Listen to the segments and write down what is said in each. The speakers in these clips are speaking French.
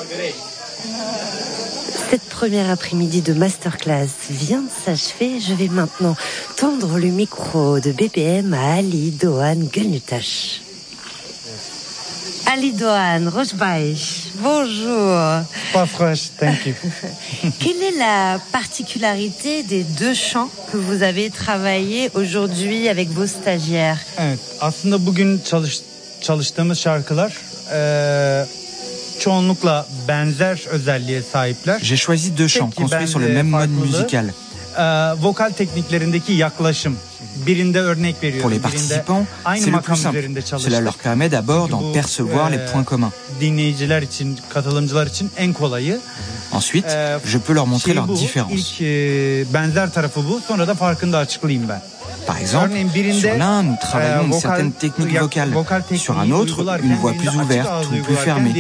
Cette première après-midi de masterclass vient de s'achever. Je vais maintenant tendre le micro de BPM à Ali Doğan Gülnutaş. Ali Doğan Rojbaş, bonjour. Parfois, thank you. Quelle est la particularité des deux chants que vous avez travaillé aujourd'hui avec vos stagiaires? Evet, aslında bugün çalıştığımız şarkılar çoğunlukla benzer özelliğe sahipler. J'ai choisi deux chants construits sur le même mode musical. Vokal tekniklerindeki yaklaşım. Birinde örnek veriyorum. Pour les participants, c'est le plus simple. Cela leur permet d'abord d'en percevoir les points communs. Dinleyiciler için, katılımcılar için en kolayı. Ensuite, je peux leur montrer leurs différences. İlk benzer tarafı bu. Sonra da farkını da açıklayayım ben. Par exemple, sur l'un, nous travaillons une certaine technique vocale. Sur un autre, une voix plus ouverte ou plus fermée.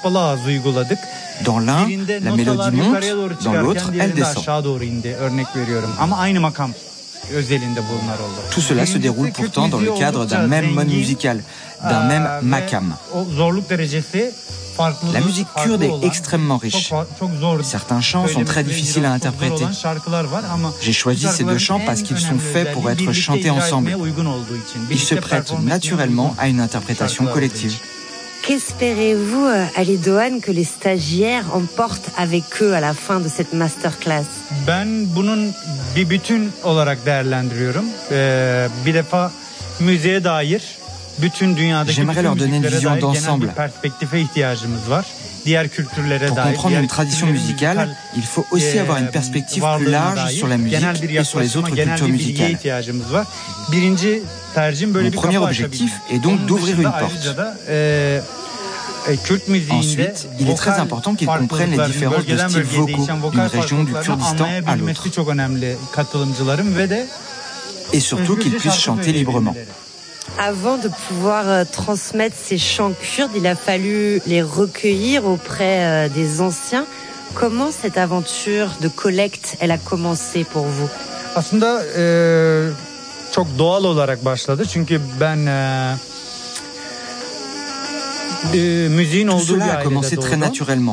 Dans l'un, la mélodie monte, dans l'autre, elle descend. Tout cela se déroule pourtant dans le cadre d'un même mode musical, d'un même makam. La musique kurde est extrêmement riche. Certains chants sont très difficiles à interpréter. J'ai choisi ces deux chants parce qu'ils sont faits pour être chantés ensemble. Ils se prêtent naturellement à une interprétation collective. Qu'espérez-vous, Ali Doğan, que les stagiaires emportent avec eux à la fin de cette masterclass? Ben bunun bir bütün olarak değerlendiriyorum. Bir defa müziğe dair bütün dünyadaki J'aimerais leur donner une vision d'ensemble. perspektife ihtiyacımız var. Diğer kültürlere Pour comprendre une tradition musicale, il faut aussi avoir une perspective plus large sur la musique et sur les autres cultures musicales. Mon premier objectif est donc d'ouvrir une porte. Ensuite, il est très important qu'ils comprennent les différences de styles vocaux d'une région du Kurdistan à l'autre. Et surtout qu'ils puissent chanter librement. Avant de pouvoir transmettre ces chants kurdes, il a fallu les recueillir auprès des anciens. Comment cette aventure de collecte, elle a commencé pour vous? Aslında çok doğal olarak başladı. Çünkü ben Tout cela a commencé très naturellement.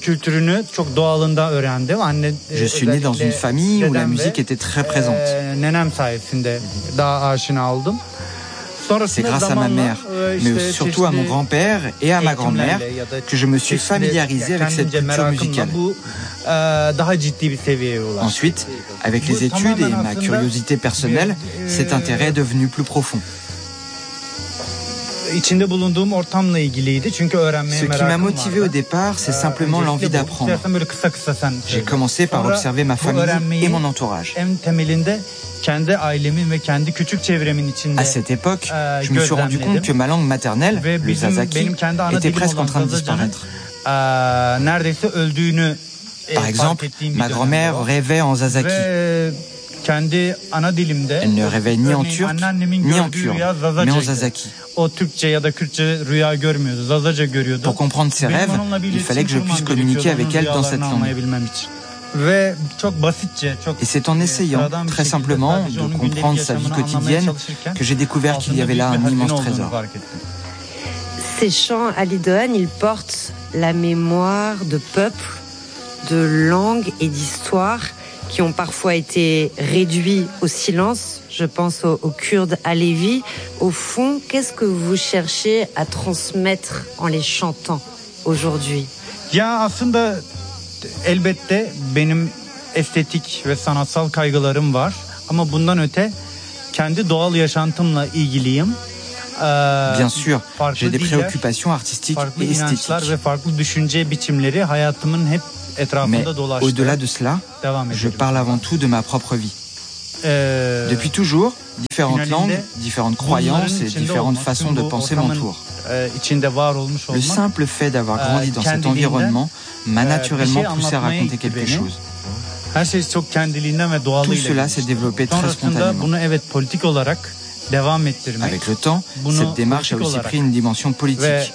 Je suis né dans une famille où la musique était très présente. C'est grâce à ma mère, mais surtout à mon grand-père et à ma grand-mère que je me suis familiarisé avec cette culture musicale. Ensuite, avec les études et ma curiosité personnelle, cet intérêt est devenu plus profond. Ce qui m'a motivé au départ, c'est simplement l'envie d'apprendre. J'ai commencé par observer ma famille et mon entourage. À cette époque, je me suis rendu compte que ma langue maternelle, le zazaki, était presque en train de disparaître. Par exemple, ma grand-mère rêvait en zazaki. Elle ne rêvait ni en turc, ni en kurde, mais en zazaki. Pour comprendre ses rêves, il fallait que je puisse communiquer avec elle dans cette langue. Et c'est en essayant, très simplement, de comprendre sa vie quotidienne que j'ai découvert qu'il y avait là un immense trésor. Ces chants, Ali Doğan, ils portent la mémoire de peuples, de langues et d'histoires qui ont parfois été réduits au silence. Je pense aux Kurdes alevis. Au fond, qu'est-ce que vous cherchez à transmettre en les chantant aujourd'hui? Elbette benim estetik ve sanatsal kaygılarım var ama bundan öte kendi doğal yaşantımla ilgiliyim. Bien sûr, j'ai des préoccupations artistiques et esthétiques. Ve farklı düşünce biçimleri hayatımın hep etrafında dolaştı. Mais au-delà de cela, je parle avant tout de ma propre vie. Depuis toujours, différentes langues, différentes croyances et différentes façons de penser m'entourent. Le simple fait d'avoir grandi dans cet environnement m'a naturellement poussé à raconter quelque chose. Tout cela s'est développé très spontanément. Avec le temps, cette démarche a aussi pris une dimension politique.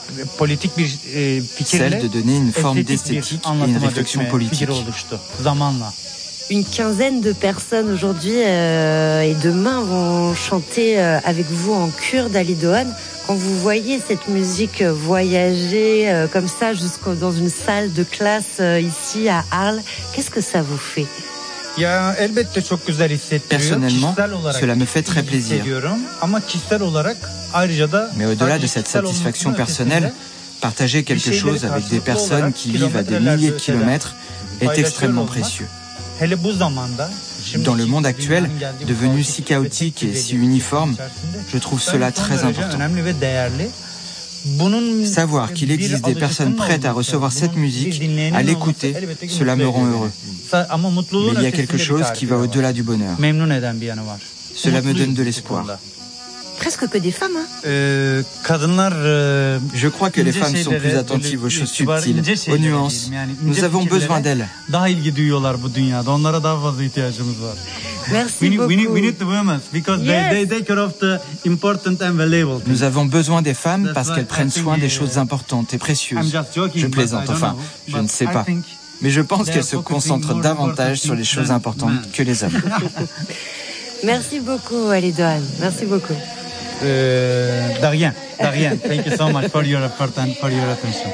Celle de donner une forme d'esthétique et une réflexion politique. Une quinzaine de personnes aujourd'hui et demain vont chanter avec vous en kurde, Ali Doğan. Quand vous voyez cette musique voyager comme ça dans une salle de classe ici à Arles, qu'est-ce que ça vous fait? Personnellement, cela me fait très plaisir. Mais au-delà de cette satisfaction personnelle, partager quelque chose avec des personnes qui vivent à des milliers de kilomètres est extrêmement précieux. Dans le monde actuel, devenu si chaotique et si uniforme, je trouve cela très important. Savoir qu'il existe des personnes prêtes à recevoir cette musique, à l'écouter, cela me rend heureux. Mais il y a quelque chose qui va au-delà du bonheur. Cela me donne de l'espoir. Presque que des femmes, hein? Je crois que les femmes sont plus attentives aux choses subtiles, aux nuances. Nous avons besoin d'elles. Merci beaucoup. Nous avons besoin des femmes parce qu'elles prennent soin des choses importantes et précieuses. Je plaisante, enfin, je ne sais pas. Mais je pense qu'elles se concentrent davantage sur les choses importantes que les hommes. Merci beaucoup, Alidoan. Merci beaucoup. De rien. Thank you so much for your effort and for your attention.